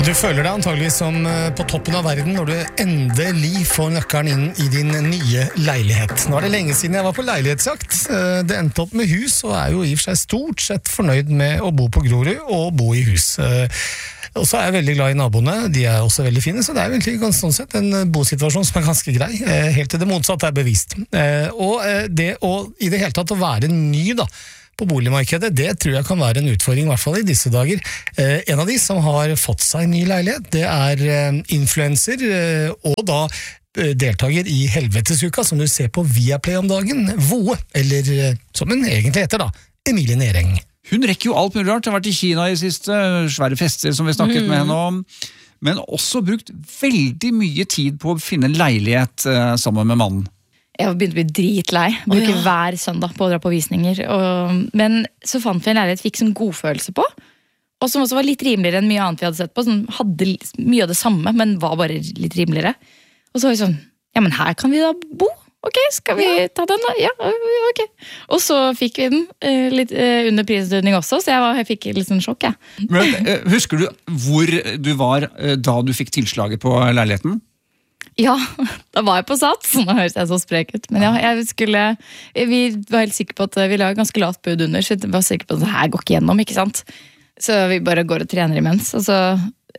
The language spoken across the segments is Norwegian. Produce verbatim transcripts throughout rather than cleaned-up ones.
Du føler deg antageligvis som på toppen av verden når du endelig får nøkkelen inn i din nye leilighet. Nå er det lenge siden jeg var på leilighetsjakt. Det endte opp med hus, og er jo i og for seg stort sett fornøyd med å bo på Grorud og bo i hus. Og så er jeg veldig glad i naboene, de er også veldig fine, så det er jo egentlig ganske sånn sett en bosituasjon som er ganske grei, helt til det motsatte er bevist. Og det å i det hele tatt å være ny da, på boligmarkedet, det tror jeg kan være en utfordring, i hvert fall i disse dager. Eh, en av de som har fått seg en ny leilighet, det er eh, influencer, eh, og da eh, deltaker i Helvetesuka, som du ser på Viaplay om dagen, Voe, eller eh, som hun egentlig heter da, Emilie Nereng. Hun rekker jo alt mulig rart, hun har vært i Kina i siste, svære fester som vi snakket mm. med henne om, men også brukt veldig mye tid på å finne en leilighet eh, sammen med mannen. Jeg begynte å bli dritlei, bruker oh, ja. hver søndag på å dra på visninger. Og, men så fant vi en leilighet, fikk sånn godfølelse på, og som også var litt rimeligere enn mye annet vi hadde sett på, som hadde mye av det samme, men var bare litt rimeligere. Og så var vi sånn, ja, men her kan vi da bo. Ok, skal vi ta den da? Ja, ok. Og så fikk vi den uh, litt uh, under prisutøvning også, så jeg, var, jeg fikk litt sånn sjokk, ja. Men uh, husker du hvor du var uh, da du fikk tilslaget på leiligheten? Ja, da var jeg på sats. Nå høres jeg så sprek ut. Men ja, jeg skulle, vi var helt sikre på at vi la ganske lavt bud under, så vi var sikre på at det her går ikke gjennom, ikke sant? Så vi bare går og trener imens, og så,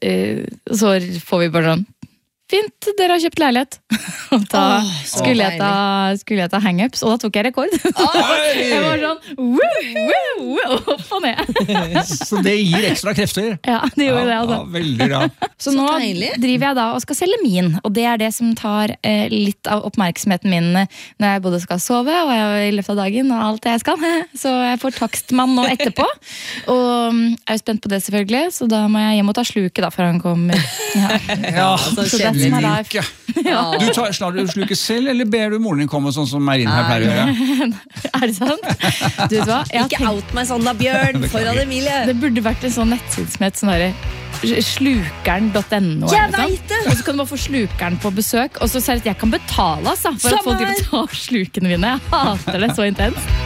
så får vi bare sånn, fint, dere har kjøpt leilighet. Og da oh, skulle, jeg ta, skulle jeg ta hang-ups, og da tok jeg rekord. Jeg var sånn, woo, woo, woo, opp og ned. Så det gir ekstra krefter. Ja, det gjorde ja, det. Altså. Ja, veldig bra. Så, så nå deilig. Driver jeg da og skal selge min, og det er det som tar eh, litt av oppmerksomheten min når jeg både skal sove, og jeg i løpet av dagen, og alt det jeg skal. Så jeg får takstmann nå etterpå. Og jeg er jo spent på det selvfølgelig, så da må jeg hjem og ta sluket da, før han kommer. Ja, ja så det Luke. Ja. Du tar slag du sluker selv, eller ber du moren din komme sånn som Marin her pleier å gjøre? Er det sant? Du vet hva? Ikke tenkt... out meg sånn da, Bjørn, foran Emilie. Det burde vært en sånn nettside som het sånn der slukeren punktum no. Jeg vet det! Og så kan du bare få slukeren på besøk, og så sier jeg at jeg kan betale altså, for Samme. At folk ikke tar slukene mine. Jeg hater det så intenst.